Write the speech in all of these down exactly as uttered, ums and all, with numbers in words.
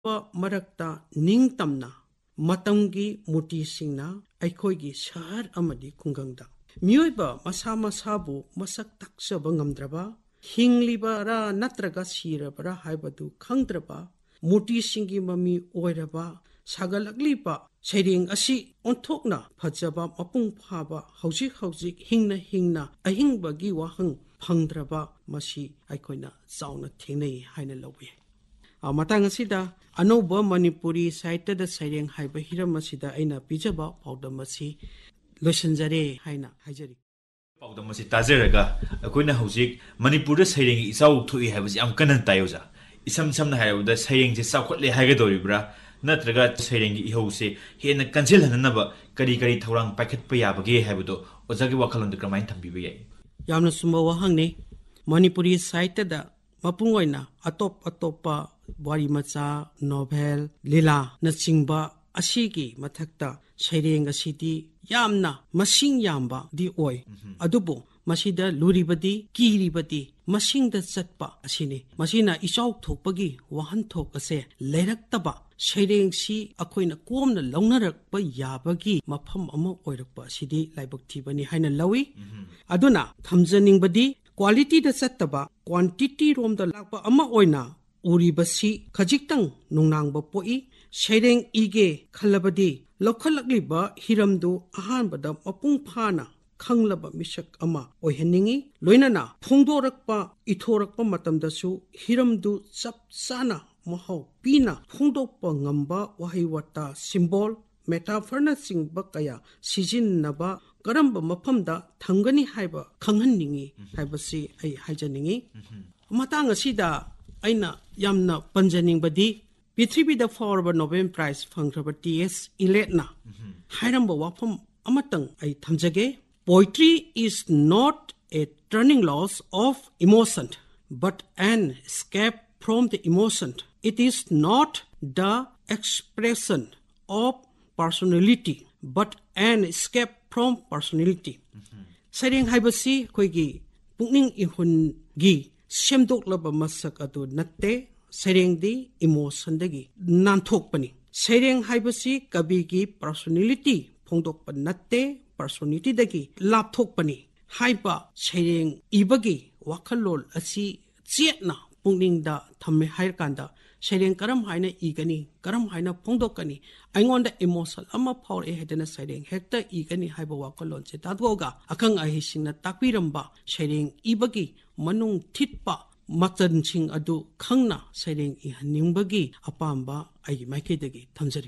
Marakta Ningtamna Matangi Muti Singna Aikoigi Shahar Amadi Kungangda Myoiba Masama Sabu Masak Taksa Bangamdraba Hingliba Ra Natraga Sirabara Haibadu Kangdraba Muti Singi Mami Oiraba Sagalagliba Shading Asi Ontokna Pajaba Mapung Paba Hausik Hausik Hingna Hingna Ahingbagi Wahang Pangdraba Masi Aikoina Zauna Tingnei Haina Lowe Matang asida Anoba Manipuri Saita the Sayang Haiba Hiramashida Aina Pijaba Paudamasi Lushanjare Haina Hajari Paudamasi Tazeraga Akuna Hosik Manipura saying is out to have young Kanan Tayoza Isam Sam Hayo the saying is Sakotli Hagadoribra Natraga saying Ihose he and a cancel Hanaba Kari Kari Torang Packet Payabagi Habudo Ozaki Wakalan the Gramain Tambibi Yamnasuma Wahangni Manipuri Saita the Mapungoina Atop Atopa Wari Macha Novel Lila Nachingba Ashigi Matakta Shading a city Yamna Masing Yamba di Oi Adubo Masida Luribadi Kiribadi Masing the Zatpa Asini Masina Isau Topagi Wahan Tokase Leraktaba Shading si Akoina Kom the Lonarak by Yabagi Mapam Amo Oirapa Sidi Libok Tibani Haina Lawi Aduna Tamzaning Badi Quality the Sataba Quantity Rom the Lapa Ama Oina Uribasi Kajitang Nunangba Poi Shading Ige Kalabadi Lokalagliba Hiramdu Ahanbada Mapung Pana Kanglaba Mishak Ama Oheningi Loinana Pungdorakpa Itorakpa Matamdasu Hiramdu Sap Sana Mahau Pina Pungdopa Ngamba Wahiwata Symbol Metaphorna Singba Kaya Sijin Naba Karamba Mapamda Tangani Haiba Kanganingi Haibasi Ai Hajaningi Matanga Sida Aina Yamna Panjaning Badi Pitribi the Forward Nobel Prize Funkraba T S Iletna Hairamba Wapam Amatang Ai Tamjage Poetry is not a turning loss of emotion but an escape from the emotion. It is not the expression of personality but an escape from personality. Saying Haibasi Koigi Punging Ihun Gi Semdok Laba Masak Adu Nate Saying the emotion degi Nantokpani. Saying Haibasi Kabigi personality Pongdok Nate personality degi Laptokpani. Haiba Saying Ibagi Wakalol Asi Zietna Punging da Tame Hairkanda. Saying Karam Haina Igani, Karam Haina Pongdokani. I want the emotional Ama power a head and a saying Hector Igani Haibawakalon Tadwoga, Akang Ahisina Takiramba, saying Ibagi, Manung Titpa, Matan Adu, Kangna, saying Ihanimbagi, Apamba, I Makidagi, Tanzari.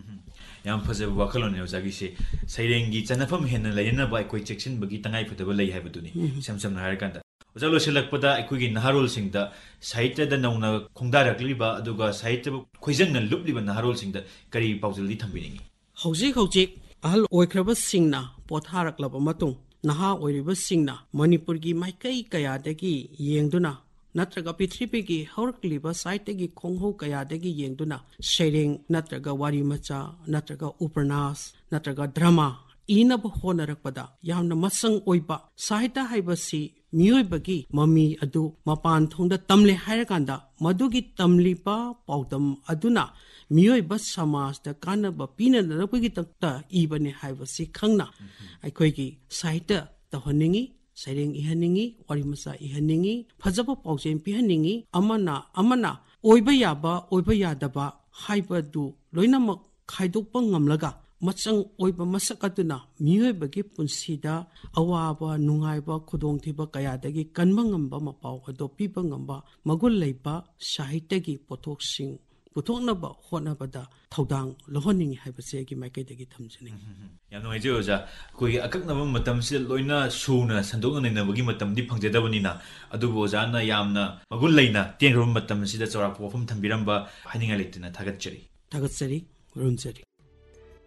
Yam Paza Wakalon Yozagisi, saying Gitanafam Hen and Layana by quick section, Bagitangai for the Valley Habaduni, Samsam Harakanta. Ozalo Selakpada, Equigin Naharol Sing the Saita the Nona Kongdara Gliba, Aduga Saita, Quizan and Lupliban Naharol Sing the Kari Pausali Tambini. Hosik Hosik, Al Oikrabas Singna, Potharak Labamatung, Naha Oiribas Singna, Manipurgi Maikai Kayadegi, Yengduna, Natraga Pitripigi, Horkliba, Saitegi Kongho Kayadegi Yengduna, Shading Natraga Warimacha, Natraga Upernas, Natraga Drama, Ina Bohonarakpada, Yamna Masang Oiba, Saita Haibasi. Myoibagi Mami Adu Mapan Thongda Tamle Hairaganda Madugi Tamlipa Paudam Aduna Myoiba Samas the Kanaba Pina the Rapigita Ibane Haivasi Kangna Aikoigi Saita the Honingi Saying Ihaningi Warimasa Ihaningi Pazapa Pausen Pihaningi Amana Amana Oibayaba Oibayadaba Haibadu Loinamak Kaidopangam Machang Oiba Masakatuna, Muebagi Punsida, Awaba, Nungaiba, Kudongtiba Kayadagi, Kanmangamba Mapau, Adopibangamba, Magulaiba, Shahitegi, Potok Sing, Potonaba, Honabada, Taudang, Lohoning Habasegi, Makadegi Tamsing. Yanoja, Kui Akaknava Matamsil, Loina, Suna, Sandona, and Nagimatam, Dipangdavanina, Adubozana, Yamna, Magulaina, Tienrum Matam, Sida Zora from Tambiramba, hiding a litina, Tagacheri. Tagatseri, Runzeri.